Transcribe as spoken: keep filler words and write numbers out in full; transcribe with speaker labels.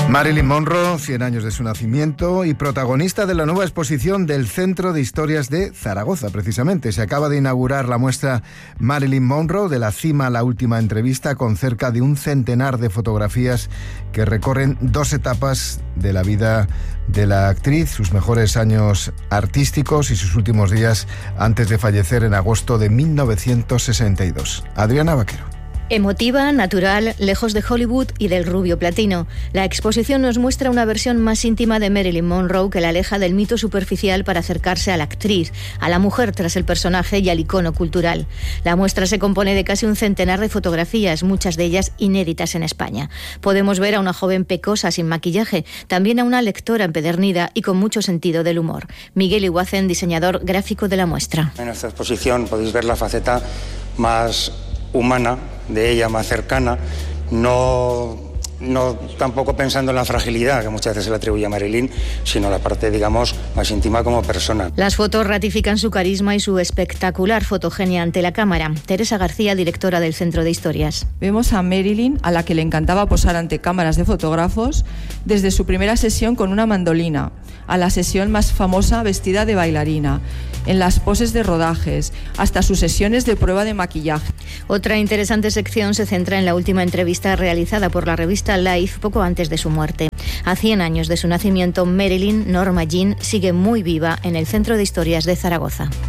Speaker 1: Marilyn Monroe, cien años de su nacimiento y protagonista de la nueva exposición del Centro de Historias de Zaragoza, precisamente. Se acaba de inaugurar la muestra Marilyn Monroe, de la cima a la última entrevista, con cerca de un centenar de fotografías que recorren dos etapas de la vida de la actriz, sus mejores años artísticos y sus últimos días antes de fallecer en agosto de mil novecientos sesenta y dos. Adriana Vaquero.
Speaker 2: Emotiva, natural, lejos de Hollywood y del rubio platino. La exposición nos muestra una versión más íntima de Marilyn Monroe que la aleja del mito superficial para acercarse a la actriz, a la mujer tras el personaje y al icono cultural. La muestra se compone de casi un centenar de fotografías, muchas de ellas inéditas en España. Podemos ver a una joven pecosa sin maquillaje, también a una lectora empedernida y con mucho sentido del humor. Miguel Iguacen, diseñador gráfico de la muestra.
Speaker 3: En esta exposición podéis ver la faceta más humana de ella, más cercana, no, no tampoco pensando en la fragilidad que muchas veces se le atribuye a Marilyn, sino la parte, digamos, más íntima como persona.
Speaker 2: Las fotos ratifican su carisma y su espectacular fotogenia ante la cámara. Teresa García, directora del Centro de Historias.
Speaker 4: Vemos a Marilyn, a la que le encantaba posar ante cámaras de fotógrafos, desde su primera sesión con una mandolina, a la sesión más famosa vestida de bailarina, en las poses de rodajes, hasta sus sesiones de prueba de maquillaje.
Speaker 2: Otra interesante sección se centra en la última entrevista realizada por la revista Life poco antes de su muerte. A cien años de su nacimiento, Marilyn Norma Jean sigue muy viva en el Centro de Historias de Zaragoza.